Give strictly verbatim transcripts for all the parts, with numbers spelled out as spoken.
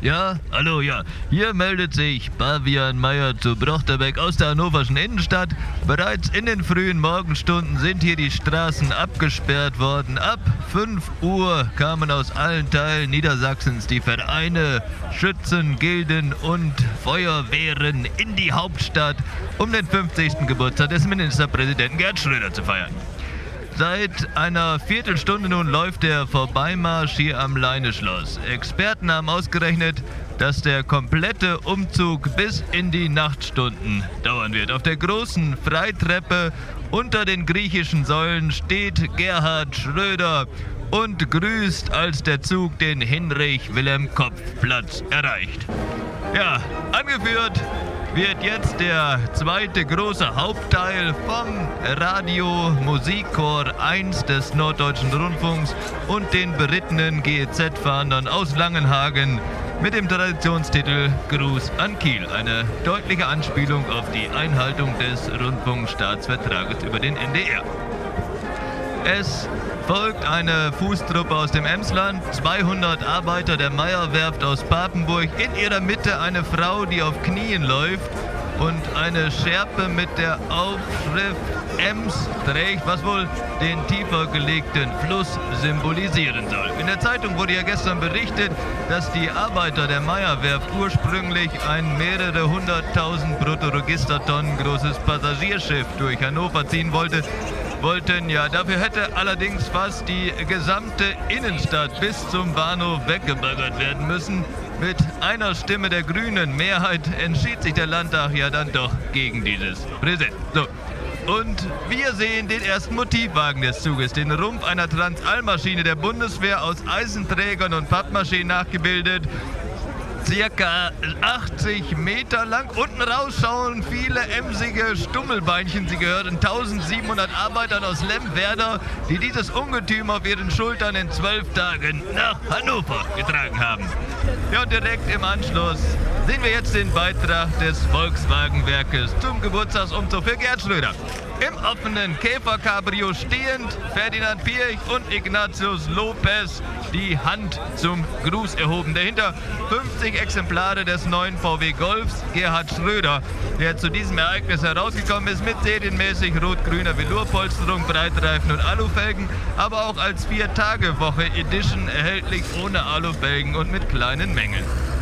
Ja, hallo, ja. Hier meldet sich Pavian Meyer zu Brochterbeck aus der hannoverschen Innenstadt. Bereits in den frühen Morgenstunden sind hier die Straßen abgesperrt worden. Ab fünf Uhr kamen aus allen Teilen Niedersachsens die Vereine, Schützen, Gilden und Feuerwehren in die Hauptstadt, um den fünfzigsten Geburtstag des Ministerpräsidenten Gerhard Schröder zu feiern. Seit einer Viertelstunde nun läuft der Vorbeimarsch hier am Leineschloss. Experten haben ausgerechnet, dass der komplette Umzug bis in die Nachtstunden dauern wird. Auf der großen Freitreppe unter den griechischen Säulen steht Gerhard Schröder und grüßt, als der Zug den Hinrich-Wilhelm-Kopf-Platz erreicht. Ja, angeführt wird jetzt der zweite große Hauptteil vom Radio Musikchor eins des Norddeutschen Rundfunks und den berittenen G E Z-Fahndern aus Langenhagen mit dem Traditionstitel Gruß an Kiel. Eine deutliche Anspielung auf die Einhaltung des Rundfunkstaatsvertrages über den N D R. Es folgt eine Fußtruppe aus dem Emsland, zweihundert Arbeiter der Meyer-Werft aus Papenburg, in ihrer Mitte eine Frau, die auf Knien läuft und eine Schärpe mit der Aufschrift Ems trägt, was wohl den tiefer gelegten Fluss symbolisieren soll. In der Zeitung wurde ja gestern berichtet, dass die Arbeiter der Meyer-Werft ursprünglich ein mehrere hunderttausend Bruttoregistertonnen großes Passagierschiff durch Hannover ziehen wollte. wollten. Ja, dafür hätte allerdings fast die gesamte Innenstadt bis zum Bahnhof weggebaggert werden müssen. Mit einer Stimme der grünen Mehrheit entschied sich der Landtag ja dann doch gegen dieses Präsent. So. Und wir sehen den ersten Motivwagen des Zuges, den Rumpf einer Transalmaschine der Bundeswehr aus Eisenträgern und Pappmaschinen nachgebildet. Circa achtzig Meter lang. Unten raus schauen viele emsige Stummelbeinchen. Sie gehören eintausendsiebenhundert Arbeitern aus Lemwerder, die dieses Ungetüm auf ihren Schultern in zwölf Tagen nach Hannover getragen haben. Ja, und direkt im Anschluss sehen wir jetzt den Beitrag des Volkswagenwerkes zum Geburtstagsumzug für Gerhard Schröder. Im offenen Käfer-Cabrio stehend Ferdinand Piëch und Ignatius Lopez, die Hand zum Gruß erhoben. Dahinter fünfzig Exemplare des neuen V W Golfs Gerhard Schröder, der zu diesem Ereignis herausgekommen ist mit serienmäßig rot-grüner Velourpolsterung, Breitreifen und Alufelgen, aber auch als vier-Tage-Woche-Edition erhältlich ohne Alufelgen und mit kleinen Mängeln.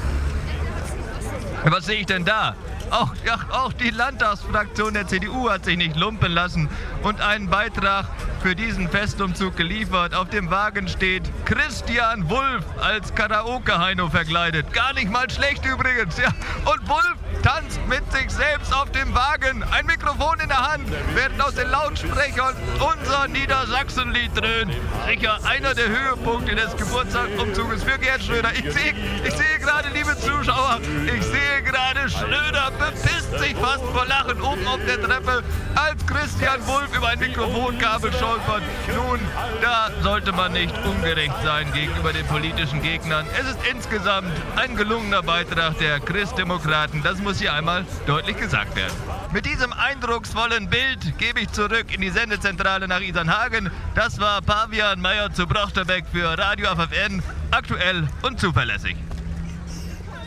Was sehe ich denn da? Auch, ja, auch die Landtagsfraktion der C D U hat sich nicht lumpen lassen und einen Beitrag für diesen Festumzug geliefert. Auf dem Wagen steht Christian Wulff als Karaoke-Heino verkleidet. Gar nicht mal schlecht übrigens. Ja. Und Wulff tanzt mit sich selbst auf dem Wagen. Ein Mikrofon in der Hand, während aus den Lautsprechern unser Niedersachsenlied dröhnt. Sicher einer der Höhepunkte des Geburtstagsumzuges für Gerhard Schröder. Ich sehe ich sehe gerade, liebe Zuschauer, ich sehe gerade Schröder bepisst sich fast vor Lachen oben auf der Treppe, als Christian Wulff über ein Mikrofonkabel stolpert. Nun, da sollte man nicht ungerecht sein gegenüber den politischen Gegnern. Es ist insgesamt ein gelungener Beitrag der Christdemokraten. Das muss hier einmal deutlich gesagt werden. Mit diesem eindrucksvollen Bild gebe ich zurück in die Sendezentrale nach Isernhagen. Das war Pavian Meyer zu Brochterbeck für Radio F F N, aktuell und zuverlässig.